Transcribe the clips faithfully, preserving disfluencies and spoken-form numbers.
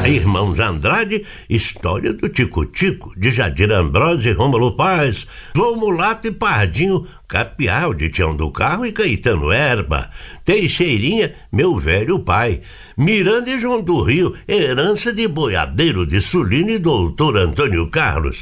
Irmãos Andrade, história do Tico-Tico, de Jadir Ambrose e Rômulo Paz, João Mulato e Pardinho, Capial de Tião do Carro e Caetano Erba, Teixeirinha, meu velho pai, Miranda e João do Rio, herança de boiadeiro de Sulino e doutor Antônio Carlos.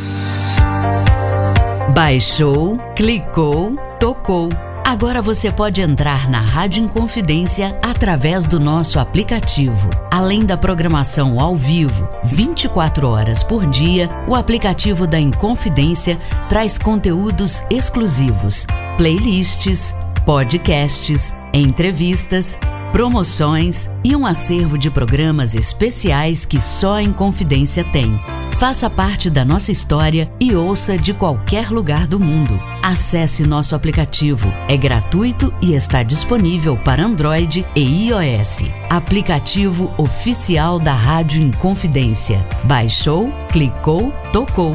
Baixou, clicou, tocou. Agora você pode entrar na Rádio Inconfidência através do nosso aplicativo. Além da programação ao vivo, vinte e quatro horas por dia, o aplicativo da Inconfidência traz conteúdos exclusivos, playlists, podcasts, entrevistas, promoções e um acervo de programas especiais que só a Inconfidência tem. Faça parte da nossa história e ouça de qualquer lugar do mundo. Acesse nosso aplicativo. É gratuito e está disponível para Android e iOS. Aplicativo oficial da Rádio Inconfidência. Baixou, clicou, tocou.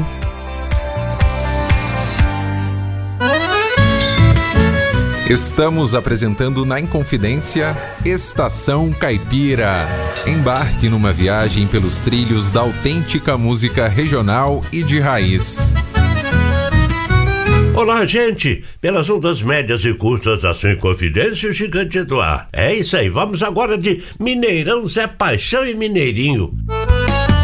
Estamos apresentando na Inconfidência Estação Caipira. Embarque numa viagem pelos trilhos da autêntica música regional e de raiz. Olá, gente! Pelas ondas médias e curtas da sua Inconfidência, o Gigante do Ar. É isso aí, vamos agora de Mineirão, Zé Paixão e Mineirinho.